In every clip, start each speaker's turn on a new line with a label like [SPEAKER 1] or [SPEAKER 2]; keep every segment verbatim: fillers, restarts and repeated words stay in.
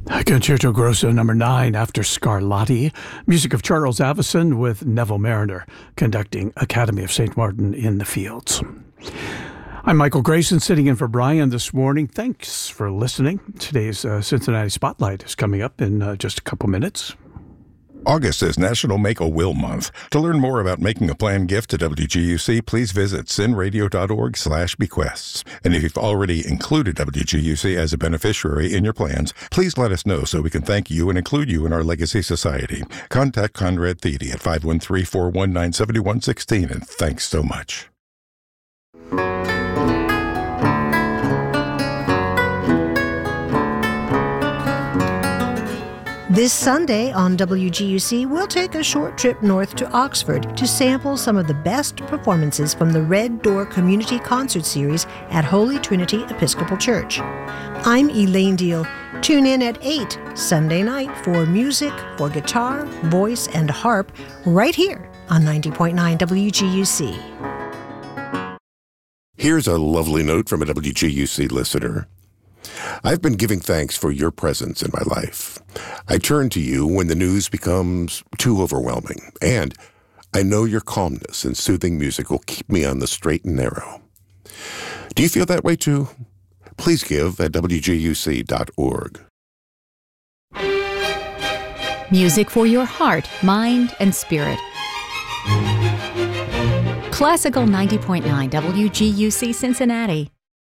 [SPEAKER 1] Concerto Grosso number nine after Scarlatti, music of Charles Avison with Neville Mariner conducting Academy of Saint Martin in the Fields. I'm Michael Grayson, sitting in for Brian this morning. Thanks for listening. Today's uh, Cincinnati Spotlight is coming up in uh, just a couple minutes.
[SPEAKER 2] August is National Make a Will Month. To learn more about making a planned gift to W G U C, please visit cinradio.org slash bequests. And if you've already included W G U C as a beneficiary in your plans, please let us know so we can thank you and include you in our Legacy Society. Contact Conrad Thede at five one three, four one nine, seven one one six, and thanks so much.
[SPEAKER 3] This Sunday on W G U C, we'll take a short trip north to Oxford to sample some of the best performances from the Red Door Community Concert Series at Holy Trinity Episcopal Church. I'm Elaine Deal. Tune in at eight Sunday night for music, for guitar, voice, and harp right here on ninety point nine W G U C.
[SPEAKER 4] Here's a lovely note from a W G U C listener. I've been giving thanks for your presence in my life. I turn to you when the news becomes too overwhelming, and I know your calmness and soothing music will keep me on the straight and narrow. Do you feel that way too? Please give at W G U C dot org.
[SPEAKER 5] Music for your heart, mind, and spirit. Classical ninety point nine W G U C Cincinnati.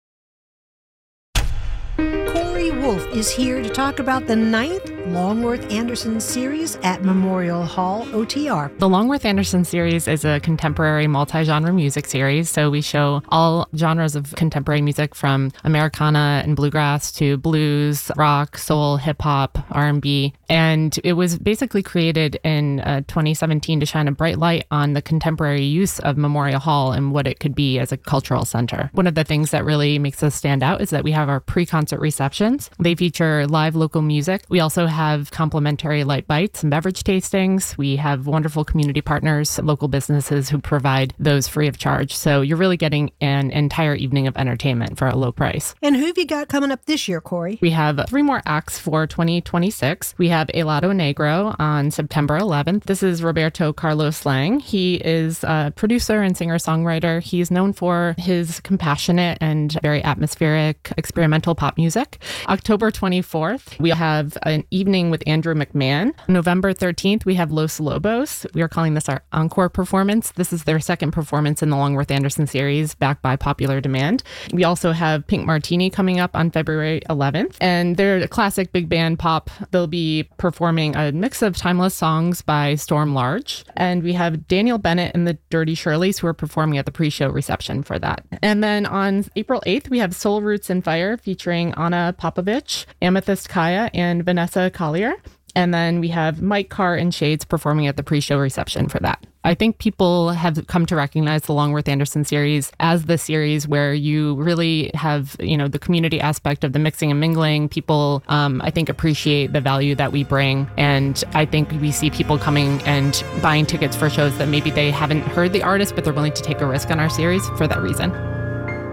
[SPEAKER 3] Corey Wolf is here to talk about the ninth Longworth Anderson series at Memorial Hall O T R.
[SPEAKER 6] The Longworth Anderson series is a contemporary multi-genre music series. So we show all genres of contemporary music from Americana and bluegrass to blues, rock, soul, hip hop, R and B. And it was basically created in uh, twenty seventeen to shine a bright light on the contemporary use of Memorial Hall and what it could be as a cultural center. One of the things that really makes us stand out is that we have our pre-concert receptions. They feature live local music. We also have complimentary light bites and beverage tastings. We have wonderful community partners, local businesses who provide those free of charge. So you're really getting an entire evening of entertainment for a low price.
[SPEAKER 3] And who have you got coming up this year, Corey?
[SPEAKER 6] We have three more acts for twenty twenty-six. We have Helado Negro on September eleventh. This is Roberto Carlos Lang. He is a producer and singer-songwriter. He's known for his compassionate and very atmospheric experimental pop music. October twenty-fourth, we have an evening with Andrew McMahon. November thirteenth, we have Los Lobos. We are calling this our encore performance. This is their second performance in the Longworth Anderson series, backed by popular demand. We also have Pink Martini coming up on February eleventh, and they're a classic big band pop. They'll be performing a mix of timeless songs by Storm Large, and we have Daniel Bennett and the Dirty Shirleys who are performing at the pre-show reception for that. And then on April eighth, we have Soul Roots and Fire featuring Anna Popovich, Amethyst Kaya, and Vanessa Collier. And then we have Mike Carr and Shades performing at the pre-show reception for that. I think people have come to recognize the Longworth Anderson series as the series where you really have, you know, the community aspect of the mixing and mingling. People, um, I think, appreciate the value that we bring. And I think we see people coming and buying tickets for shows that maybe they haven't heard the artist, but they're willing to take a risk on our series for that reason.